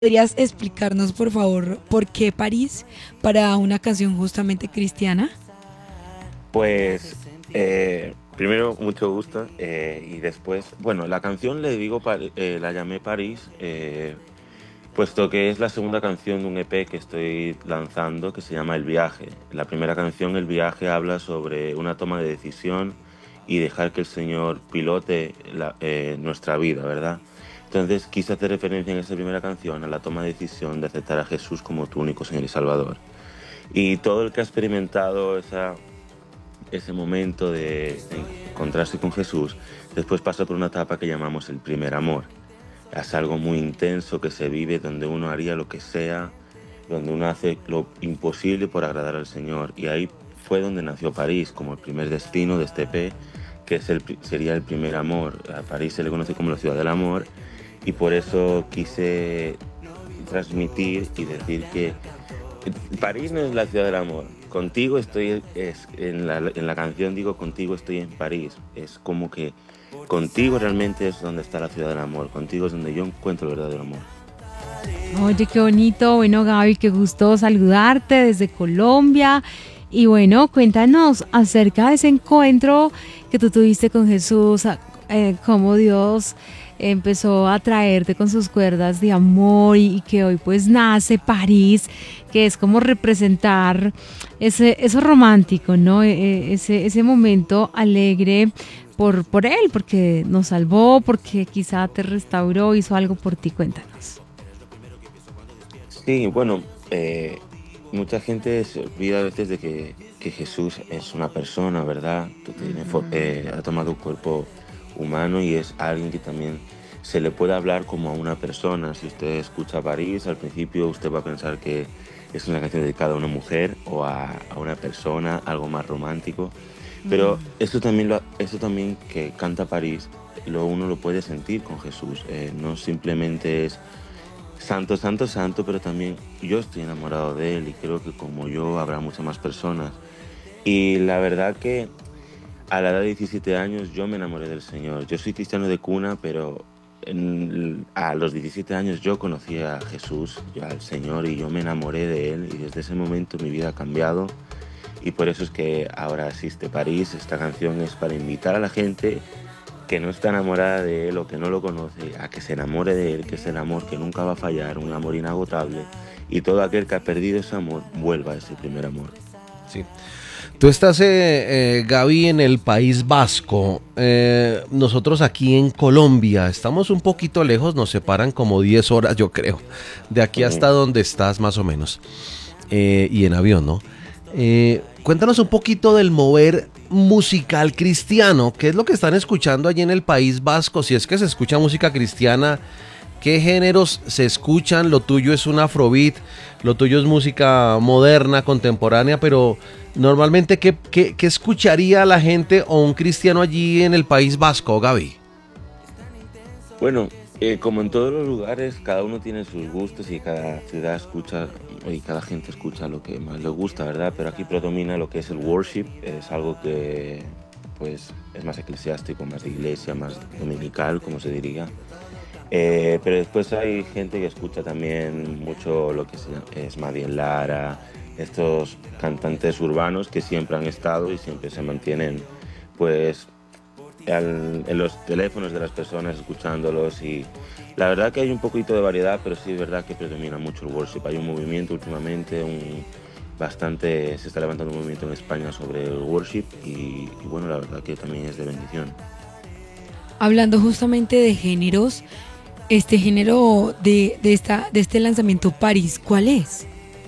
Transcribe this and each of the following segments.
¿Podrías explicarnos, por favor, por qué París para una canción justamente cristiana? Pues primero mucho gusto y después, bueno, la canción le digo, la llamé París, puesto que es la segunda canción de un EP que estoy lanzando que se llama El Viaje. La primera canción, El Viaje, habla sobre una toma de decisión y dejar que el Señor pilote nuestra vida, ¿verdad? Entonces quise hacer referencia en esa primera canción a la toma de decisión de aceptar a Jesús como tu único Señor y Salvador. Y todo el que ha experimentado ese momento de encontrarse con Jesús, después pasa por una etapa que llamamos el primer amor. Es algo muy intenso que se vive donde uno haría lo que sea, donde uno hace lo imposible por agradar al Señor. Y ahí fue donde nació París, como el primer destino de este P, que sería el primer amor. A París se le conoce como la ciudad del amor y por eso quise transmitir y decir que París no es la ciudad del amor. Contigo estoy, en la canción digo contigo estoy en París. Es como que contigo realmente es donde está la ciudad del amor. Contigo es donde yo encuentro el verdadero amor. Oye, qué bonito. Bueno, Gaby, qué gusto saludarte desde Colombia. Y bueno, cuéntanos acerca de ese encuentro que tú tuviste con Jesús, cómo Dios empezó a traerte con sus cuerdas de amor y que hoy pues nace París, que es como representar eso romántico, ¿no? Ese momento alegre por Él, porque nos salvó, porque quizá te restauró, hizo algo por ti. Cuéntanos. Sí, bueno, mucha gente se olvida a veces de que Jesús es una persona, ¿verdad? Ha tomado un cuerpo humano y es alguien que también se le puede hablar como a una persona. Si usted escucha París, al principio usted va a pensar que es una canción dedicada a una mujer o a una persona, algo más romántico. Pero eso también que canta París, uno lo puede sentir con Jesús. No simplemente es santo, santo, santo, pero también yo estoy enamorado de él y creo que como yo habrá muchas más personas. Y la verdad que a la edad de 17 años yo me enamoré del Señor. Yo soy cristiano de cuna, pero a los 17 años yo conocí a Jesús, al Señor, y yo me enamoré de él y desde ese momento mi vida ha cambiado. Y por eso es que ahora existe París. Esta canción es para invitar a la gente que no está enamorada de él o que no lo conoce, a que se enamore de él, que es el amor que nunca va a fallar, un amor inagotable, y todo aquel que ha perdido ese amor vuelva a ese primer amor. Sí. Tú estás, Gaby, en el País Vasco. Nosotros aquí en Colombia estamos un poquito lejos, nos separan como 10 horas, yo creo, de aquí hasta Ujú. donde estás más o menos. Y en avión, ¿no? Cuéntanos un poquito del mover musical cristiano. ¿Qué es lo que están escuchando allí en el País Vasco? Si es que se escucha música cristiana, ¿qué géneros se escuchan? Lo tuyo es un afrobeat, lo tuyo es música moderna, contemporánea, pero normalmente, ¿qué escucharía la gente o un cristiano allí en el País Vasco, Gaby? Bueno, como en todos los lugares, cada uno tiene sus gustos y cada ciudad escucha y cada gente escucha lo que más le gusta, ¿verdad? Pero aquí predomina lo que es el worship, es algo que pues es más eclesiástico, más de iglesia, más dominical, como se diría. Pero después hay gente que escucha también mucho lo que es Madiel Lara, estos cantantes urbanos que siempre han estado y siempre se mantienen pues en los teléfonos de las personas escuchándolos y la verdad que hay un poquito de variedad, pero sí es verdad que predomina mucho el worship. Hay un movimiento últimamente, se está levantando un movimiento en España sobre el worship y bueno, la verdad que también es de bendición. Hablando justamente de géneros, este género de este lanzamiento París, ¿cuál es?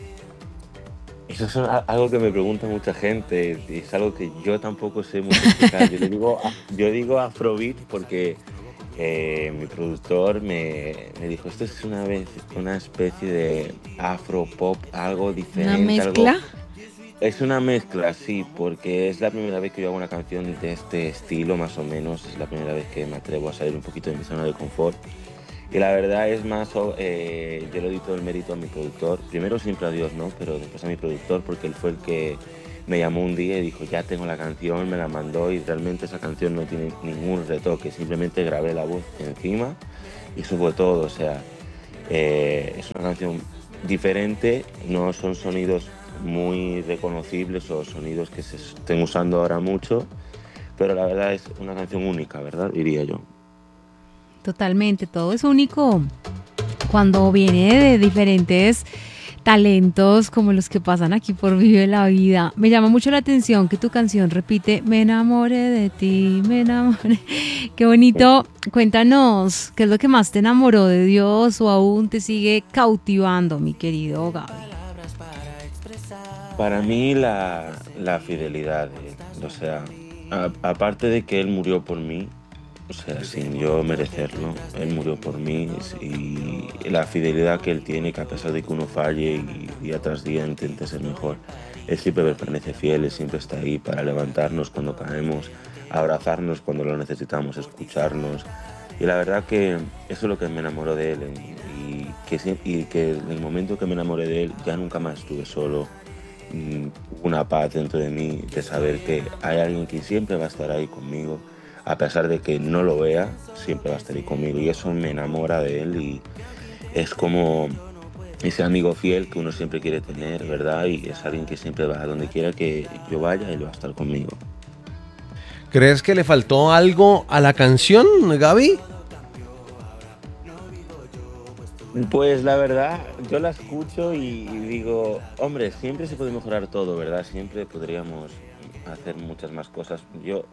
Eso es algo que me pregunta mucha gente y es algo que yo tampoco sé mucho explicar. Yo digo Afrobeat porque mi productor me dijo, esto es una especie de afro pop, algo ¿Una diferente, algo... mezcla? Es una mezcla, sí, porque es la primera vez que yo hago una canción de este estilo, más o menos. Es la primera vez que me atrevo a salir un poquito de mi zona de confort. Y la verdad es más, yo le doy todo el mérito a mi productor. Primero siempre a Dios, ¿no? Pero después a mi productor porque él fue el que me llamó un día y dijo, ya tengo la canción, me la mandó y realmente esa canción no tiene ningún retoque. Simplemente grabé la voz encima y eso fue todo. O sea, Es una canción diferente, no son sonidos muy reconocibles o sonidos que se estén usando ahora mucho, pero la verdad es una canción única, ¿verdad? Diría yo. Totalmente, todo es único cuando viene de diferentes talentos como los que pasan aquí por Vive la Vida. Me llama mucho la atención que tu canción repite, me enamoré de ti, me enamoré. Qué bonito. Cuéntanos, ¿qué es lo que más te enamoró de Dios o aún te sigue cautivando, mi querido Gaby? Para mí la fidelidad de él, o sea, aparte de que él murió por mí, o sea, sin yo merecerlo, él murió por mí y la fidelidad que él tiene, que a pesar de que uno falle y día tras día intente ser mejor, él siempre permanece fiel, él siempre está ahí para levantarnos cuando caemos, abrazarnos cuando lo necesitamos, escucharnos. Y la verdad que eso es lo que me enamoró de él y que en el momento que me enamoré de él ya nunca más estuve solo. Una paz dentro de mí de saber que hay alguien que siempre va a estar ahí conmigo, a pesar de que no lo vea, siempre va a estar ahí conmigo y eso me enamora de él y es como ese amigo fiel que uno siempre quiere tener, ¿verdad? Y es alguien que siempre va a donde quiera que yo vaya, él va a estar conmigo. ¿Crees que le faltó algo a la canción, Gaby? Pues la verdad, yo la escucho y digo, hombre, siempre se puede mejorar todo, ¿verdad? Siempre podríamos hacer muchas más cosas.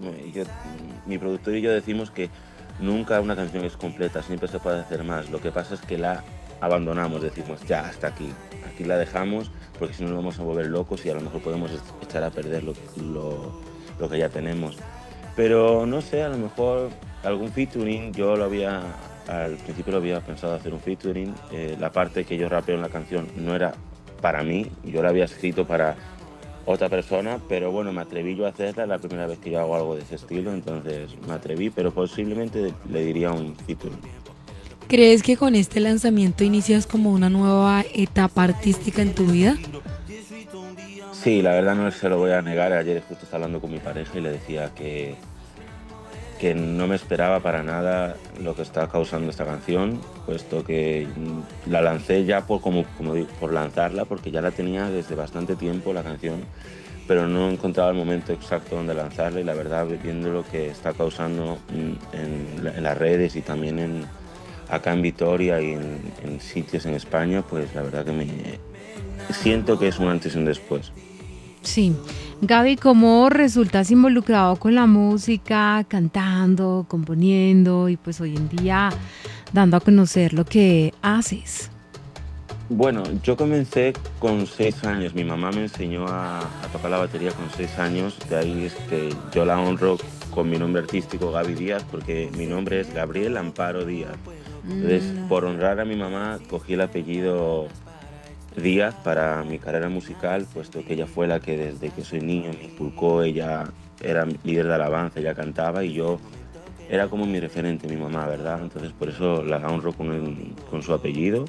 Mi productor y yo decimos que nunca una canción es completa, siempre se puede hacer más. Lo que pasa es que la abandonamos, decimos, ya, hasta aquí. Aquí la dejamos porque si no nos vamos a volver locos y a lo mejor podemos echar a perder lo que ya tenemos. Pero no sé, a lo mejor algún featuring, al principio lo había pensado hacer un featuring. La parte que yo rapeo en la canción no era para mí, yo la había escrito para otra persona, pero bueno, me atreví yo a hacerla, es la primera vez que yo hago algo de ese estilo, entonces me atreví, pero posiblemente le diría un featuring. ¿Crees que con este lanzamiento inicias como una nueva etapa artística en tu vida? Sí, la verdad no se lo voy a negar, ayer justo estaba hablando con mi pareja y le decía que no me esperaba para nada lo que está causando esta canción, puesto que la lancé ya como digo, por lanzarla, porque ya la tenía desde bastante tiempo la canción, pero no encontraba el momento exacto donde lanzarla y la verdad, viendo lo que está causando en las redes y también acá en Vitoria y en sitios en España, pues la verdad que me siento que es un antes y un después. Sí. Gaby, ¿cómo resultas involucrado con la música, cantando, componiendo y pues hoy en día dando a conocer lo que haces? Bueno, yo comencé con 6 años. Mi mamá me enseñó a tocar la batería con 6 años. De ahí es que yo la honro con mi nombre artístico, Gaby Díaz, porque mi nombre es Gabriel Amparo Díaz. Entonces, por honrar a mi mamá, cogí el apellido Díaz para mi carrera musical, puesto que ella fue la que desde que soy niño me inculcó. Ella era líder de alabanza, ella cantaba y yo era como mi referente, mi mamá, ¿verdad? Entonces, por eso la honro con su apellido.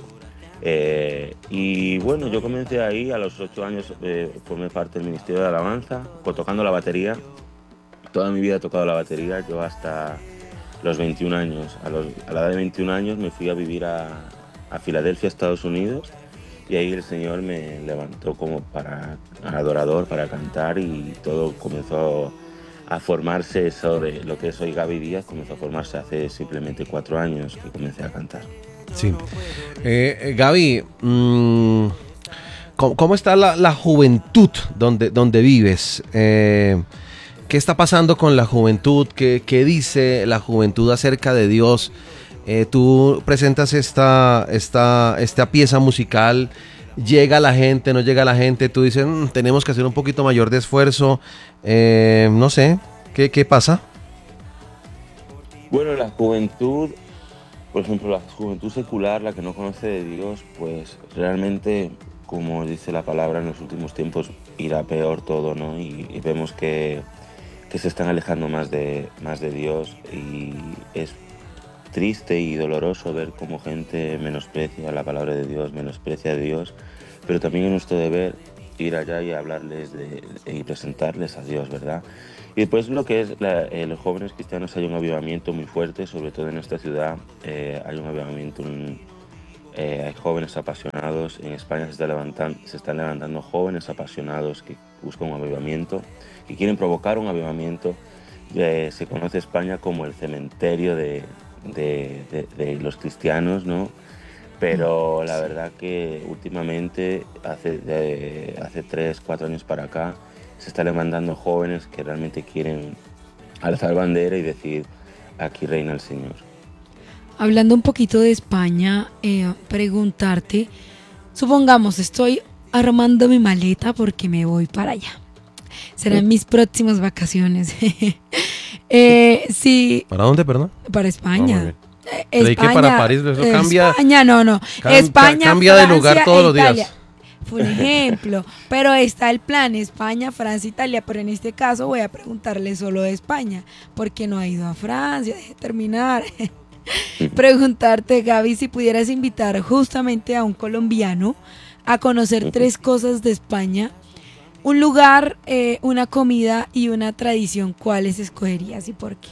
Y bueno, yo comencé ahí a los 8 años, formé parte del Ministerio de Alabanza, tocando la batería. Toda mi vida he tocado la batería, yo hasta los 21 años. A la edad de 21 años me fui a vivir a Filadelfia, Estados Unidos, y ahí el Señor me levantó como para adorador, para cantar, y todo comenzó a formarse sobre lo que es hoy Gaby Díaz, comenzó a formarse hace simplemente 4 años que comencé a cantar. Sí. Gaby, ¿cómo está la juventud donde vives? ¿Qué está pasando con la juventud? ¿Qué dice la juventud acerca de Dios? Tú presentas esta pieza musical, llega la gente, no llega la gente, tú dices, tenemos que hacer un poquito mayor de esfuerzo, no sé, ¿qué pasa? Bueno, la juventud, por ejemplo, la juventud secular, la que no conoce de Dios, pues realmente, como dice la palabra, en los últimos tiempos irá peor todo, ¿no? Y vemos que se están alejando más de Dios, y es triste y doloroso ver cómo gente menosprecia la palabra de Dios, menosprecia a Dios, pero también es nuestro deber ir allá y hablarles y presentarles a Dios, ¿verdad? Y después lo que es los jóvenes cristianos, hay un avivamiento muy fuerte, sobre todo en esta ciudad. Hay un avivamiento hay jóvenes apasionados. En España se están levantando jóvenes apasionados que buscan un avivamiento, que quieren provocar un avivamiento. Se conoce España como el cementerio de los cristianos, ¿no? Pero la verdad que últimamente, hace 3, 4 años para acá, se están levantando jóvenes que realmente quieren alzar bandera y decir, aquí reina el Señor. Hablando un poquito de España, preguntarte, supongamos, estoy armando mi maleta porque me voy para allá. Serán mis próximas vacaciones. Sí, ¿Para dónde, perdón? para España. Creí que para París, eso cambia. España, no. España, cambia de lugar Francia todos e los días. Italia. Fue un ejemplo, pero está el plan España, Francia, Italia, pero en este caso voy a preguntarle solo de España, porque no ha ido a Francia, deje terminar. Preguntarte, Gaby, si pudieras invitar justamente a un colombiano a conocer 3 cosas de España, un lugar, una comida y una tradición, ¿cuáles escogerías y por qué?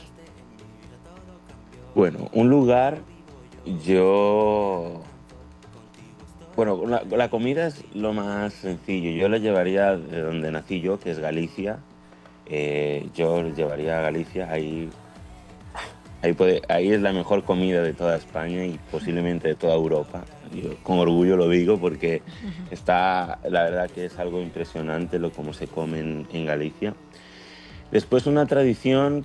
Bueno, un lugar, yo... Bueno, la comida es lo más sencillo. Yo le llevaría de donde nací yo, que es Galicia. Yo le llevaría a Galicia. Ahí es la mejor comida de toda España y posiblemente de toda Europa. Yo con orgullo lo digo porque la verdad que es algo impresionante como se come en Galicia. Después una tradición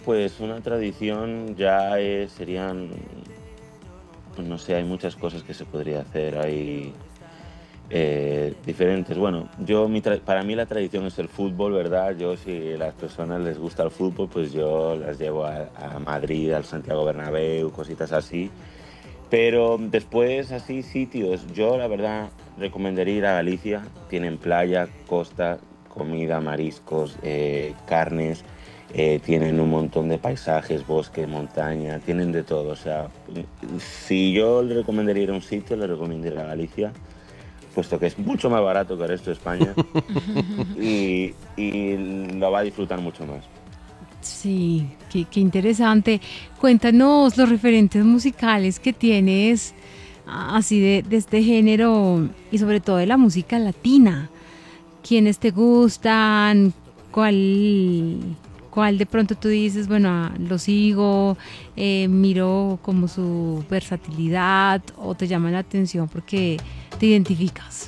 ya serían, pues no sé, hay muchas cosas que se podría hacer, hay diferentes. Bueno, para mí la tradición es el fútbol, ¿verdad? Si a las personas les gusta el fútbol, pues yo las llevo a Madrid, al Santiago Bernabéu, cositas así. Pero después, así, sitios, yo la verdad recomendaría ir a Galicia. Tienen playa, costa, comida, mariscos, carnes, tienen un montón de paisajes, bosque, montaña, tienen de todo. O sea, si yo le recomendaría ir a un sitio, le recomendaría ir a Galicia, puesto que es mucho más barato que el resto de España y lo va a disfrutar mucho más. Sí, qué interesante. Cuéntanos los referentes musicales que tienes, así de este género y sobre todo de la música latina. ¿Quiénes te gustan? ¿Cuál de pronto tú dices, bueno, lo sigo, miro como su versatilidad o te llama la atención porque te identificas?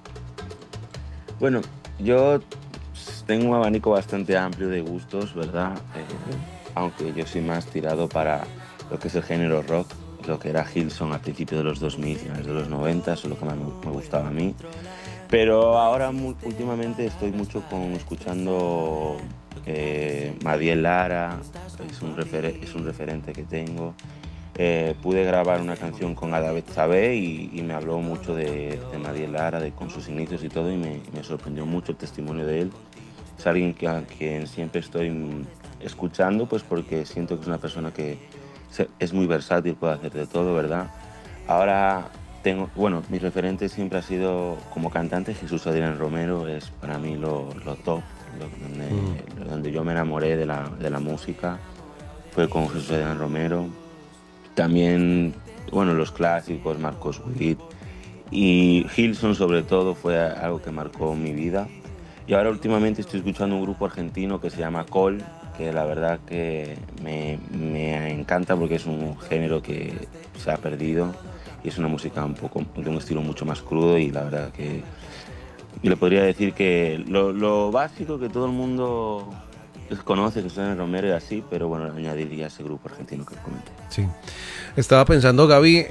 Bueno, yo tengo un abanico bastante amplio de gustos, ¿verdad? Aunque yo soy más tirado para lo que es el género rock, lo que era Hillsong a principios de los 2000, finales de los 90, eso es lo que más me gustaba a mí. Pero ahora últimamente estoy mucho escuchando Madiel Lara, es un referente que tengo. Pude grabar una canción con Adavet Sabé y me habló mucho de Madiel Lara, con sus inicios y todo, y me sorprendió mucho el testimonio de él. Es alguien a quien siempre estoy escuchando, pues porque siento que es una persona que es muy versátil, puede hacer de todo, ¿verdad? Ahora mi referente siempre ha sido como cantante. Jesús Adrián Romero es para mí lo top, donde yo me enamoré de la música, fue con Jesús Adrián Romero. También, los clásicos, Marcos Witt y Hillsong sobre todo fue algo que marcó mi vida. Y ahora últimamente estoy escuchando un grupo argentino que se llama Col, que la verdad que me encanta porque es un género que se ha perdido y es una música de un estilo mucho más crudo, y la verdad que yo le podría decir que lo básico que todo el mundo conoce, que suena Romero y así, pero bueno, añadiría ese grupo argentino que comenté. Sí. Estaba pensando, Gaby,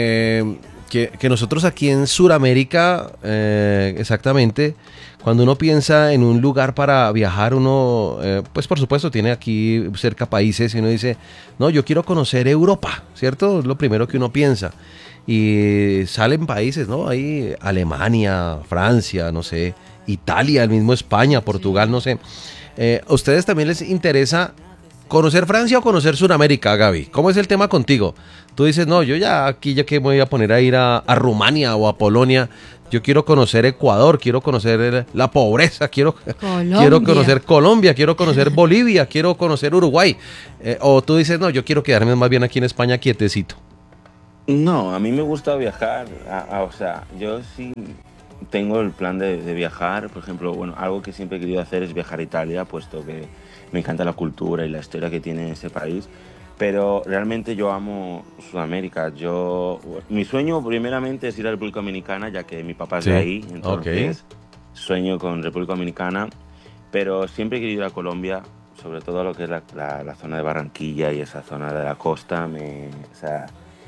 que nosotros aquí en Sudamérica, exactamente, cuando uno piensa en un lugar para viajar, uno, pues por supuesto, tiene aquí cerca países y uno dice, no, yo quiero conocer Europa, ¿cierto? Es lo primero que uno piensa. Y salen países, ¿no? Ahí Alemania, Francia, no sé, Italia, el mismo España, Portugal, no sé. ¿A ustedes también les interesa conocer Francia o conocer Sudamérica, Gaby? ¿Cómo es el tema contigo? Tú dices, no, yo ya que me voy a poner a ir a Rumania o a Polonia, yo quiero conocer Ecuador, quiero conocer la pobreza, quiero conocer Colombia, quiero conocer Bolivia, quiero conocer Uruguay. O tú dices, no, yo quiero quedarme más bien aquí en España quietecito. No, a mí me gusta viajar. O sea, yo sí tengo el plan de viajar. Por ejemplo, bueno, algo que siempre he querido hacer es viajar a Italia, puesto que me encanta la cultura y la historia que tiene ese país. Pero realmente yo amo Sudamérica. Mi sueño primeramente es ir a República Dominicana, ya que mi papá es de Sí, ahí. ok. Entonces, sueño con República Dominicana. Pero siempre he querido ir a Colombia, sobre todo a lo que es la zona de Barranquilla y esa zona de la costa. O sea,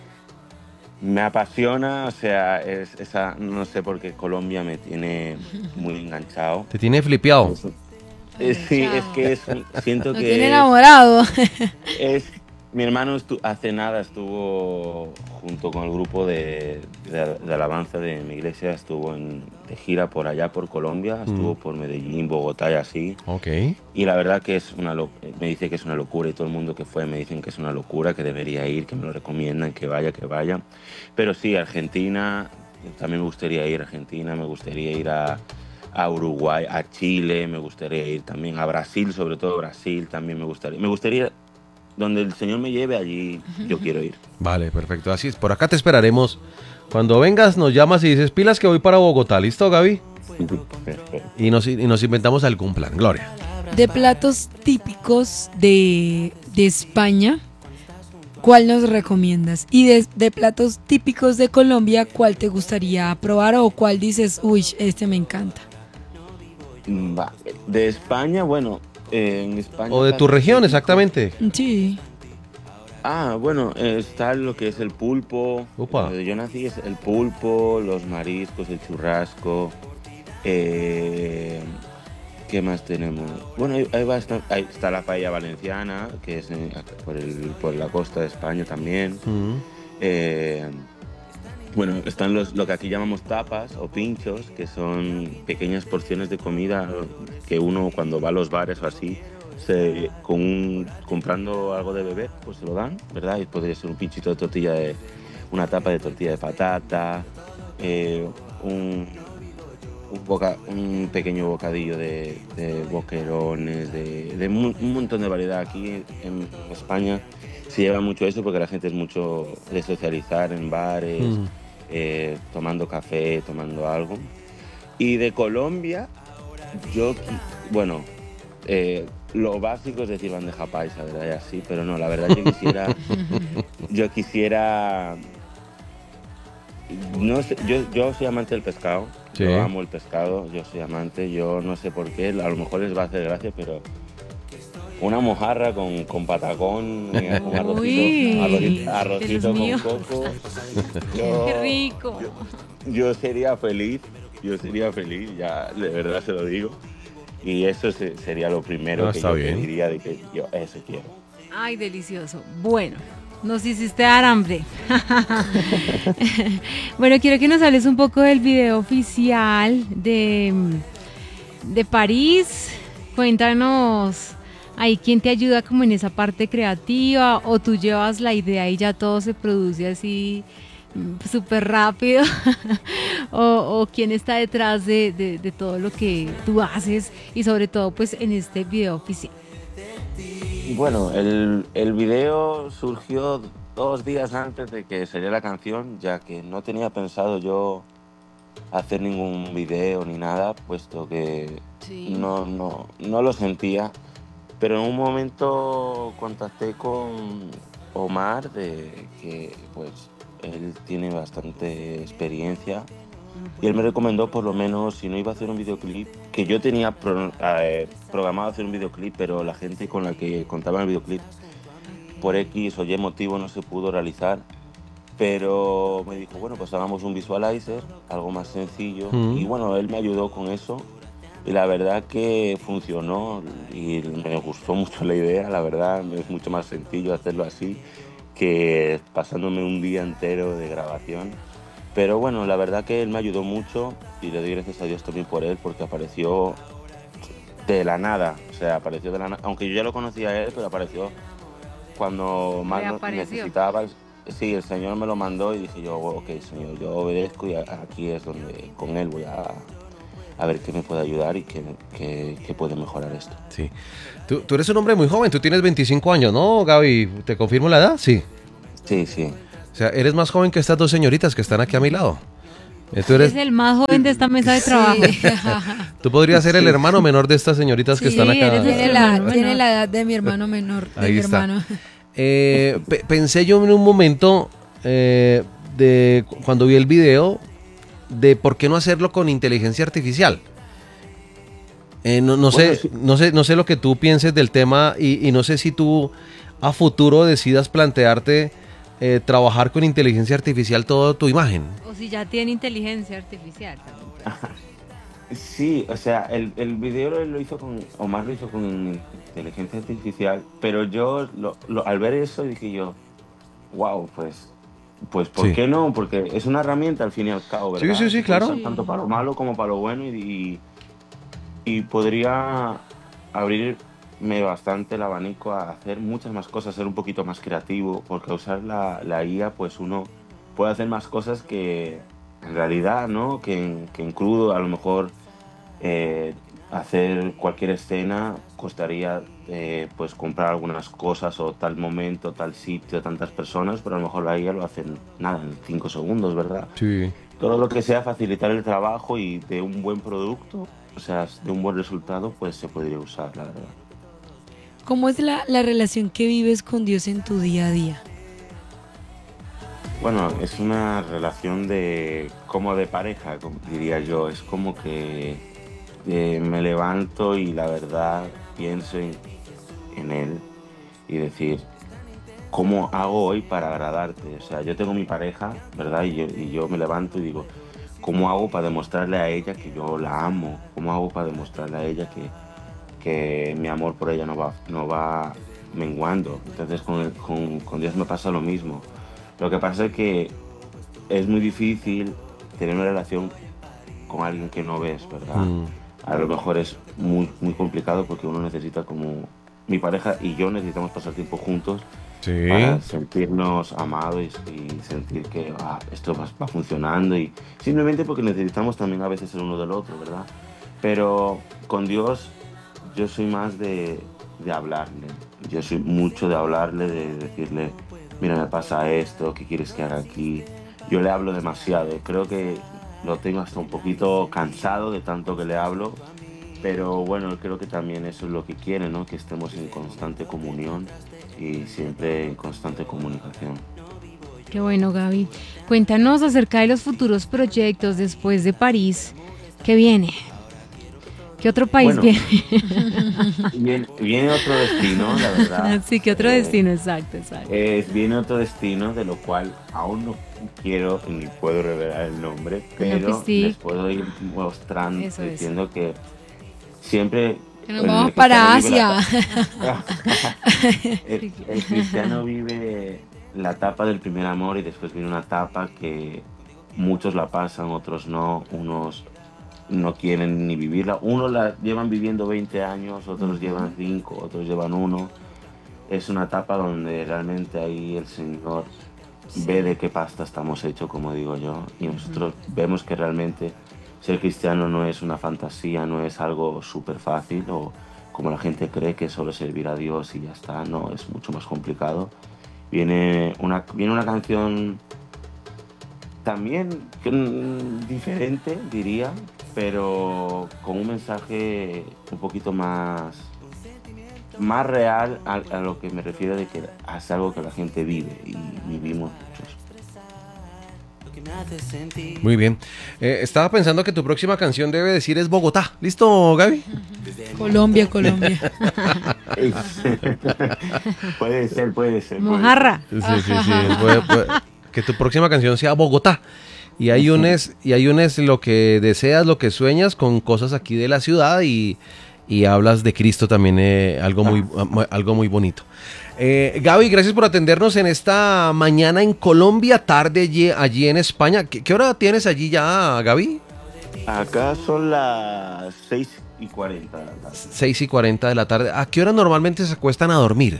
me apasiona, o sea, no sé por qué Colombia me tiene muy enganchado. Te tiene flipeado. Sí, es Enganchado. que siento Lo tiene que enamorado. es, mi hermano hace nada estuvo junto con el grupo de alabanza de mi iglesia, estuvo de gira por allá por Colombia, Mm, estuvo por Medellín, Bogotá y así. ok. Y la verdad que me dice que es una locura y todo el mundo que fue me dicen que es una locura, que debería ir, que me lo recomiendan, que vaya, que vaya. Pero sí, Argentina, también me gustaría ir a Argentina, me gustaría ir a Uruguay, a Chile, me gustaría ir también a Brasil, sobre todo Brasil también me gustaría. Me gustaría, donde el Señor me lleve, allí yo quiero ir. Vale, perfecto. Así es. Por acá te esperaremos. Cuando vengas, nos llamas y dices pilas que voy para Bogotá. ¿Listo, Gaby? Y nos inventamos algún plan. Gloria. De platos típicos de España, ¿cuál nos recomiendas? Y de platos típicos de Colombia, ¿cuál te gustaría probar o cuál dices, uy, este me encanta? Va. De España, bueno, en España O de tu platos región, típicos. exactamente. Sí. Bueno, está lo que es el pulpo. Upa. Donde yo nací es el pulpo, los mariscos, el churrasco. eh, ¿Qué más tenemos? Bueno, ahí está la paella valenciana, que es por la costa de España también. Mm, Eh, bueno, están lo que aquí llamamos tapas o pinchos, que son pequeñas porciones de comida que uno cuando va a los bares o así, comprando algo de beber, pues se lo dan, ¿verdad? Y podría ser un pinchito de una tapa de tortilla de patata, eh, un, un pequeño bocadillo de boquerones, un montón de variedad. Aquí en España se lleva mucho eso porque la gente es mucho de socializar en bares, mm. tomando café, tomando algo. Y de Colombia, bueno, lo básico es decir bandeja paisa, ¿verdad? Y así, pero no, la verdad yo quisiera, no sé, yo soy amante del pescado, Sí. yo amo el pescado, yo soy amante, yo no sé por qué, a lo mejor les va a hacer gracia, pero una mojarra con patacón, con Uy, Dios arrocito con mío. coco. Qué Yo, rico. yo sería feliz, ya de verdad se lo digo. Y eso sería lo primero Ah, que está yo bien. pediría de que yo eso quiero. Ay, delicioso. Bueno, nos hiciste dar hambre. Bueno, quiero que nos hables un poco del video oficial de París. Cuéntanos ahí quién te ayuda como en esa parte creativa o tú llevas la idea y ya todo se produce así súper rápido o quién está detrás de todo lo que tú haces y sobre todo pues en este video oficial. Bueno, el video surgió 2 días antes de que saliera la canción, ya que no tenía pensado yo hacer ningún video ni nada, puesto que Sí. no lo sentía. Pero en un momento contacté con Omar, que pues él tiene bastante experiencia. Y él me recomendó, por lo menos, si no iba a hacer un videoclip, que yo tenía programado hacer un videoclip, pero la gente con la que contaba en el videoclip, por X o Y motivo, no se pudo realizar. Pero me dijo, bueno, pues hagamos un visualizer, algo más sencillo. Mm. Y bueno, él me ayudó con eso. Y la verdad que funcionó y me gustó mucho la idea. La verdad es mucho más sencillo hacerlo así que pasándome un día entero de grabación. Pero bueno, la verdad que él me ayudó mucho y le doy gracias a Dios también por él, porque apareció de la nada. O sea, apareció de la nada. Aunque yo ya lo conocía a él, pero apareció cuando más lo Reapareció. necesitaba. Sí, el Señor me lo mandó y dije yo, ok, Señor, yo obedezco y aquí es donde con él voy a ver qué me puede ayudar y qué puede mejorar esto. Sí. Tú eres un hombre muy joven, tú tienes 25 años, ¿no, Gaby? ¿Te confirmo la edad? Sí. Sí, sí. O sea, eres más joven que estas dos señoritas que están aquí a mi lado. Tú Es el más joven de esta mesa de trabajo. Sí. tú podrías ser el hermano menor de estas señoritas que Sí, están acá. eres el tiene hermano tiene menor. la edad de mi hermano menor, de Ahí mi está. hermano. Pensé yo en un momento de cuando vi el video de por qué no hacerlo con inteligencia artificial. No sé, Bueno, sí. no sé lo que tú pienses del tema y no sé si tú a futuro decidas plantearte trabajar con inteligencia artificial toda tu imagen. O si ya tiene inteligencia artificial también puede ser. Sí, o sea, el video lo hizo con, Omar lo hizo con inteligencia artificial, pero yo al ver eso dije yo, wow, pues ¿por Sí. qué no? Porque es una herramienta al fin y al cabo, Sí, ¿verdad? sí, sí, Se puede claro. usar tanto para lo malo como para lo bueno y podría abrirme bastante el abanico a hacer muchas más cosas, ser un poquito más creativo, porque al usar la IA, pues uno puede hacer más cosas que en realidad, ¿no? Que en crudo, a lo mejor hacer cualquier escena costaría pues comprar algunas cosas o tal momento, tal sitio, tantas personas, pero a lo mejor la IA lo hacen nada, en 5 segundos, ¿verdad? Sí. Todo lo que sea facilitar el trabajo y de un buen producto, o sea, de un buen resultado, pues se podría usar, la verdad. ¿Cómo es la relación que vives con Dios en tu día a día? Bueno, es una relación como de pareja, diría yo. Es como que me levanto y la verdad pienso en él y decir, ¿cómo hago hoy para agradarte? O sea, yo tengo mi pareja, ¿verdad? Y yo me levanto y digo, ¿cómo hago para demostrarle a ella que yo la amo? ¿Cómo hago para demostrarle a ella que mi amor por ella no va menguando? Entonces con Dios me pasa lo mismo. Lo que pasa es que es muy difícil tener una relación con alguien que no ves, ¿verdad? Mm. A lo mejor es muy, muy complicado porque uno necesita como... Mi pareja y yo necesitamos pasar tiempo juntos Sí. para sentirnos amados y sentir que esto va funcionando y simplemente porque necesitamos también a veces el uno del otro, ¿verdad? Pero con Dios yo soy más de hablarle, yo soy mucho de hablarle, de decirle, mira, me pasa esto, ¿qué quieres que haga aquí? Yo le hablo demasiado, creo que lo tengo hasta un poquito cansado de tanto que le hablo, pero bueno, creo que también eso es lo que quiere, ¿no? Que estemos en constante comunión y siempre en constante comunicación. Qué bueno, Gaby. Cuéntanos acerca de los futuros proyectos después de París. ¿Qué viene? ¿Qué otro país Bueno, viene? viene otro destino, la verdad. Sí, ¿qué otro destino? Exacto. Viene otro destino de lo cual aún no quiero ni puedo revelar el nombre, pero pues sí. les puedo ir mostrando, Eso es. diciendo que siempre... Que nos vamos para Asia. El cristiano vive la etapa del primer amor y después viene una etapa que muchos la pasan, otros no, unos no quieren ni vivirla, unos la llevan viviendo 20 años, otros llevan 5, otros llevan 1. Es una etapa donde realmente ahí el Señor ve de qué pasta estamos hechos, como digo yo, y nosotros vemos que realmente ser cristiano no es una fantasía, no es algo súper fácil o como la gente cree que solo servir a Dios y ya está, no, es mucho más complicado. Viene una canción también diferente, diría, pero con un mensaje un poquito más real a lo que me refiero de que es algo que la gente vive y vivimos muchos. Muy bien. Estaba pensando que tu próxima canción debe decir es Bogotá. ¿Listo, Gaby? Colombia. Puede ser. Mojarra. Sí. Que tu próxima canción sea Bogotá. Y ahí unes lo que deseas, lo que sueñas con cosas aquí de la ciudad y hablas de Cristo también, algo muy bonito. Gaby, gracias por atendernos en esta mañana en Colombia, tarde allí en España. ¿Qué hora tienes allí ya, Gaby? Acá son las 6:40 de la tarde. 6:40 de la tarde. ¿A qué hora normalmente se acuestan a dormir?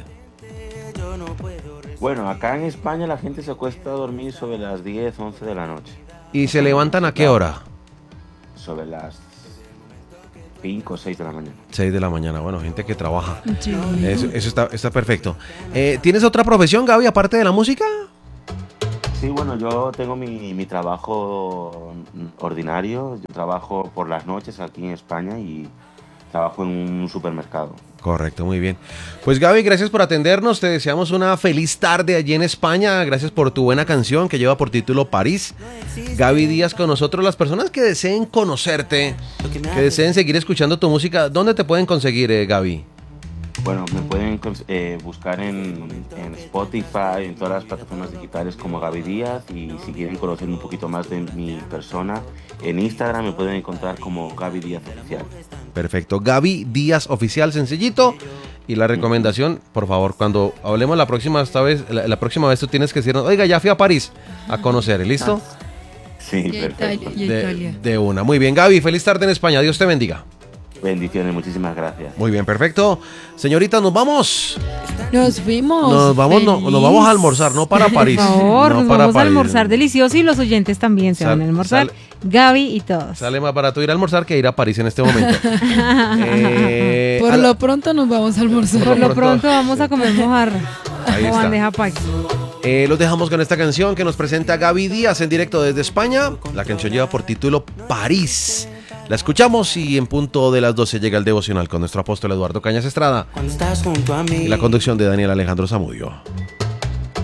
Bueno, acá en España la gente se acuesta a dormir sobre las 10, 11 de la noche. ¿Y se levantan a qué hora? Sobre las 5 o 6 de la mañana. 6 de la mañana. Bueno, gente que trabaja. Sí. Eso está perfecto. ¿Tienes otra profesión, Gaby, aparte de la música? Sí, bueno, yo tengo mi trabajo ordinario. Yo trabajo por las noches aquí en España y trabajo en un supermercado. Correcto, muy bien. Pues Gaby, gracias por atendernos. Te deseamos una feliz tarde allí en España. Gracias por tu buena canción que lleva por título París. Gaby Díaz con nosotros. Las personas que deseen conocerte, que deseen seguir escuchando tu música, ¿dónde te pueden conseguir, Gaby? Bueno, me pueden buscar en Spotify, en todas las plataformas digitales como Gaby Díaz, y si quieren conocer un poquito más de mi persona, en Instagram me pueden encontrar como Gaby Díaz Oficial. Perfecto, Gaby Díaz Oficial, sencillito. Y la recomendación, por favor, cuando hablemos la próxima vez tú tienes que decirnos, oiga, ya fui a París a conocer, ¿listo? Sí, perfecto. De una. Muy bien, Gaby, feliz tarde en España. Dios te bendiga. Bendiciones, muchísimas gracias. Muy bien, perfecto. Señorita, nos vamos. Nos fuimos. Nos vamos a almorzar, no para París. Por favor, no nos para vamos a París. almorzar delicioso y los oyentes también se van a almorzar. Gaby y todos. Sale más barato ir a almorzar que ir a París en este momento. Por lo pronto nos vamos a almorzar. Por lo pronto vamos a comer mojarra o bandeja paisa. Los dejamos con esta canción que nos presenta Gaby Díaz en directo desde España. La canción lleva por título París. La escuchamos y en punto de las 12 llega el devocional con nuestro apóstol Eduardo Cañas Estrada y la conducción de Daniel Alejandro Zamudio.